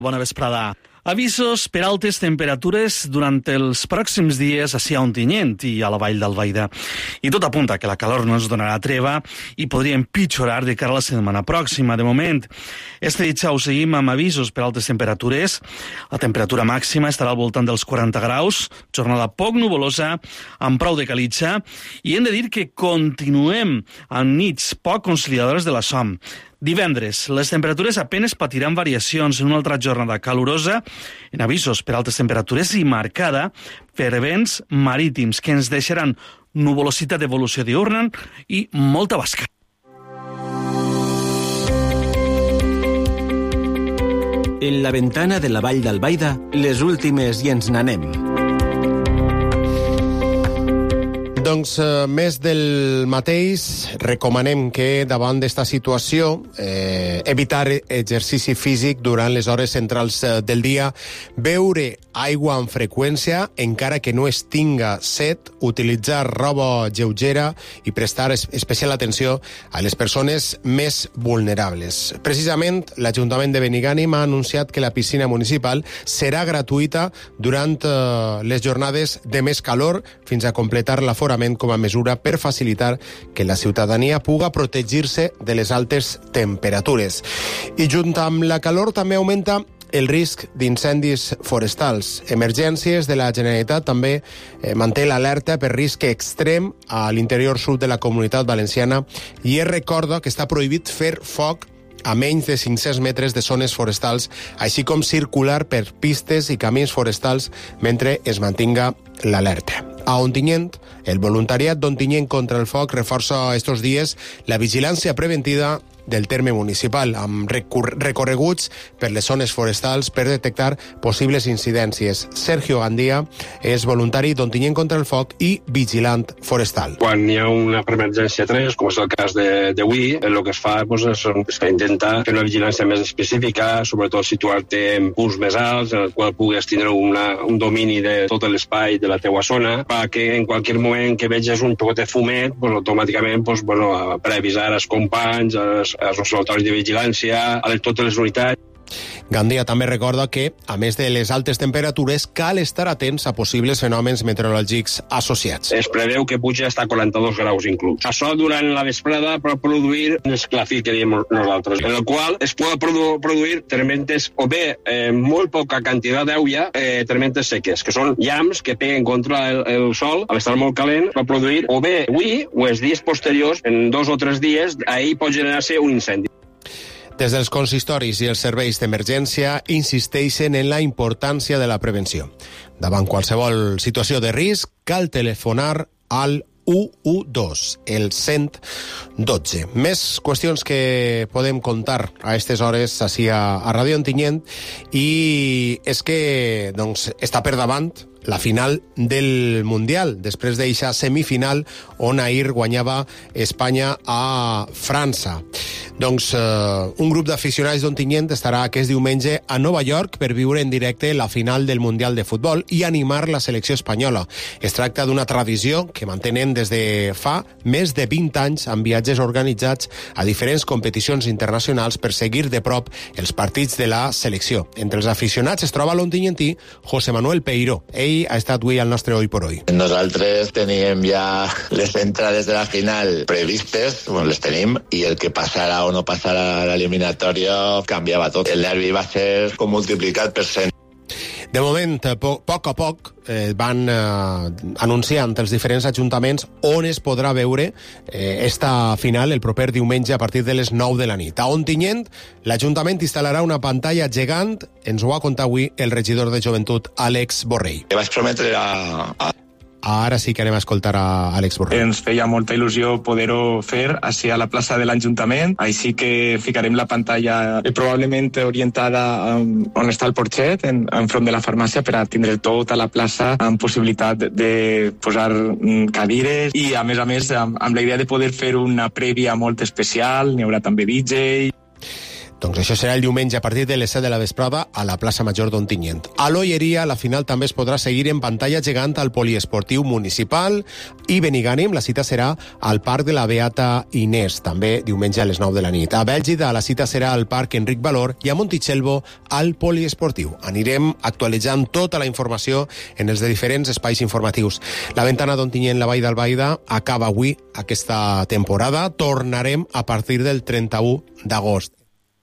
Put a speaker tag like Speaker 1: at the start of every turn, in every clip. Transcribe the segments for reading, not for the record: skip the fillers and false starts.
Speaker 1: Bona vesprada. Avisos per altes temperatures durant els pròxims dies ací a Ontinyent i a la Vall d'Albaida. I tot apunta que la calor no ens donarà treva i podria empitjorar de cara a la setmana pròxima. De moment, este dijous seguim amb avisos per altes temperatures. La temperatura màxima estarà al voltant dels 40 graus, jornada poc nuvolosa, amb prou de calitja, i hem de dir que continuem amb nits poc conciliadores de la son. Divendres, les temperatures apenas patiran variacions en una altra jornada calurosa, en avisos per altes temperatures i marcada per vents marítims que ens deixaran nuvolositat d'evolució diurna i molta basca.
Speaker 2: En la ventana de la Vall d'Albaida, les últimes i ens n'anem.
Speaker 3: Doncs més del mateix, recomanem que davant d'esta situació evitar exercici físic durant les hores centrals del dia, beure aigua amb freqüència, encara que no es tinga set, utilitzar roba lleugera i prestar especial atenció a les persones més vulnerables. Precisament, l'Ajuntament de Benigànim ha anunciat que la piscina municipal serà gratuïta durant les jornades de més calor fins a completar l'aforament com a mesura per facilitar que la ciutadania puga protegir-se de les altes temperatures. I junt amb la calor també augmenta el risc d'incendis forestals. Emergències de la Generalitat també manté l'alerta per risc extrem a l'interior sud de la Comunitat Valenciana i es recorda que està prohibit fer foc a menys de 500 metres de zones forestals, així com circular per pistes i camins forestals mentre es mantinga l'alerta. A Ontinyent, el voluntariat d'Ontinyent contra el foc reforça estos dies la vigilància preventiva del terme municipal, amb recorreguts per les zones forestals per detectar possibles incidències. Sergio Gandía és voluntari d'Ontinyent contra el foc i vigilant forestal.
Speaker 4: Quan hi ha una emergència 3, com és el cas d'avui, el que es fa és intentar fer una vigilància més específica, sobretot situar-te en punts més alts, en el qual puguis tindre un domini de tot l'espai de la teua zona, perquè en qualsevol moment que veges un poc de fumet, automàticament per avisar els companys, als observatoris de vigilància, a totes les unitats.
Speaker 3: Gandia també recorda que, a més de les altes temperatures, cal estar atents a possibles fenòmens meteorològics associats.
Speaker 4: Es preveu que puja hasta 42 graus inclús. Això durant la vesprada pot produir un esclafit, que diem nosaltres, en el qual es pot produir tormentes o bé molt poca quantitat d'aigua, tormentes seques, que són llamps que peguen contra el sol, a l'estar molt calent, pot produir o bé avui o els dies posteriors, en 2 o 3 dies, ahir pot generar-se un incendi.
Speaker 3: Des dels consistoris i els serveis d'emergència insisteixen en la importància de la prevenció. Davant qualsevol situació de risc, cal telefonar al 112, el 112. Més qüestions que podem contar a aquestes hores ací a Ràdio Ontinyent, i és que està per davant la final del Mundial, després d'eixa semifinal on ahir guanyava Espanya a França. Un grup d'aficionats d'Ontinyent estarà aquest diumenge a Nova York per viure en directe la final del Mundial de Futbol i animar la selecció espanyola. Es tracta d'una tradició que mantenen des de fa més de 20 anys amb viatges organitzats a diferents competicions internacionals per seguir de prop els partits de la selecció. Entre els aficionats es troba l'ontinyentí José Manuel Peiró. Ell ha estat avui al nostre Hoy por Hoy.
Speaker 5: Nosaltres teníem ja les entrades de la final previstes, les tenim, i el que passarà o no passarà a l'eliminatòria canviava tot. El nervi va ser com multiplicat per 100.
Speaker 3: De moment, poc a poc, van anunciant els diferents ajuntaments on es podrà veure esta final el proper diumenge a partir de les 9 de la nit. A Ontinyent, l'Ajuntament instal·larà una pantalla gegant, ens ho ha contat avui el regidor de Joventut, Àlex Borrell.
Speaker 5: Vaig prometre
Speaker 3: Ara sí que anem a escoltar a Àlex Borrell.
Speaker 6: Ens feia molta il·lusió poder-ho fer així a la plaça de l'Ajuntament, així que ficarem la pantalla probablement orientada on està el porxet, enfront de la farmàcia, per a tindre tota la plaça amb possibilitat de posar cadires i, a més, amb la idea de poder fer una prèvia molt especial. N'hi haurà també DJ.
Speaker 3: Doncs això serà el diumenge a partir de les 7 de la vesprada a la plaça Major d'Ontinyent. A l'Olleria, la final també es podrà seguir en pantalla gegant al Poliesportiu Municipal i Benigànim, la cita serà al Parc de la Beata Inés, també diumenge a les 9 de la nit. A Bèlgida, la cita serà al Parc Enric Valor i a Montitxelvo al Poliesportiu. Anirem actualitzant tota la informació en els diferents espais informatius. La ventana d'Ontinyent, la Vall d'Albaida, acaba avui aquesta temporada. Tornarem a partir del 31 d'agost.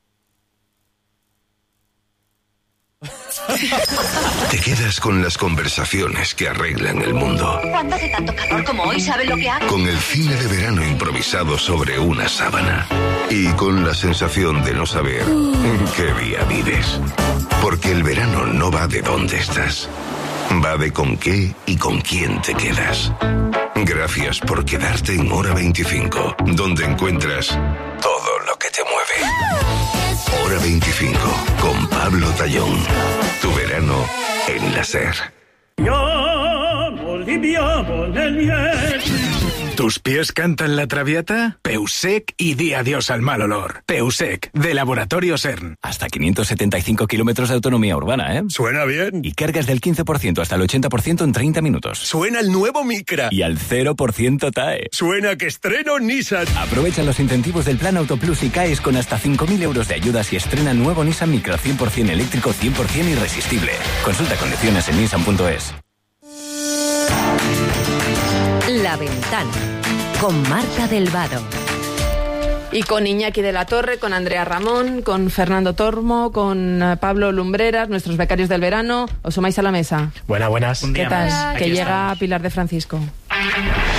Speaker 7: Te quedas con las conversaciones que arreglan el mundo.
Speaker 8: Cuando hace tanto calor como hoy, ¿sabes lo que hago?
Speaker 7: Con el cine de verano improvisado sobre una sábana. Y con la sensación de no saber en qué día vives. Porque el verano no va de dónde estás. Va de con qué y con quién te quedas. Gracias por quedarte en Hora 25, donde encuentras todo lo que te mueve. Hora 25, con Pablo Tallón. Tu verano en la SER.
Speaker 9: ¿Tus pies cantan la traviata? Peusec y di adiós al mal olor. Peusec, de Laboratorio CERN.
Speaker 10: Hasta 575 kilómetros de autonomía urbana, ¿eh?
Speaker 9: Suena bien.
Speaker 10: Y cargas del 15% hasta el 80% en 30 minutos.
Speaker 9: Suena el nuevo Micra.
Speaker 10: Y al 0% TAE.
Speaker 9: Suena que estreno Nissan.
Speaker 10: Aprovecha los incentivos del Plan Autoplus y CAES con hasta 5.000 euros de ayudas y estrena nuevo Nissan Micra 100% eléctrico, 100% irresistible. Consulta condiciones en nissan.es.
Speaker 11: La Ventana, con Marta del Vado.
Speaker 12: Y con Iñaki de la Torre, con Andrea Ramón, con Fernando Tormo, con Pablo Lumbreras, nuestros becarios del verano. ¿Os sumáis a la mesa?
Speaker 13: Buenas.
Speaker 12: ¿Qué tal? Que llega Pilar de Francisco.